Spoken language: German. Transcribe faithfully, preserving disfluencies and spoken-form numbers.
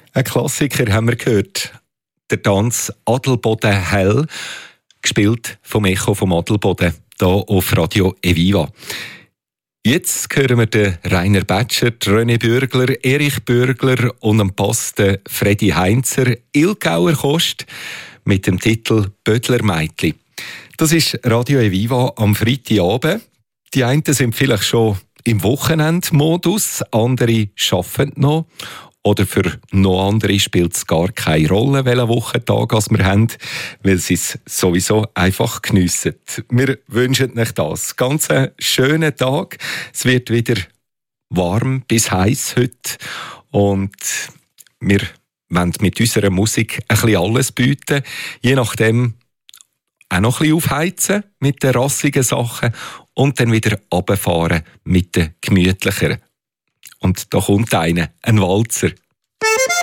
Ein Klassiker haben wir gehört. Der Tanz Adelboden Hell, gespielt vom Echo vom Adelboden, hier auf Radio Eviva. Jetzt hören wir den Rainer Bätscher, René Bürgler, Erich Bürgler und den Posten Freddy Heinzer, Ilgauer Kost mit dem Titel Bödlermeitli. Das ist Radio Eviva am Freitagabend. Die einen sind vielleicht schon im Wochenendmodus, andere arbeiten noch. Oder für noch andere spielt es gar keine Rolle, welchen Wochentag wir haben, weil sie es sowieso einfach geniessen. Wir wünschen euch das. Ganz einen schönen Tag. Es wird wieder warm bis heiß heute. Und wir wollen mit unserer Musik ein bisschen alles bieten. Je nachdem auch noch ein bisschen aufheizen mit den rassigen Sachen und dann wieder runterfahren mit den gemütlicheren. Und da kommt einer, ein Walzer.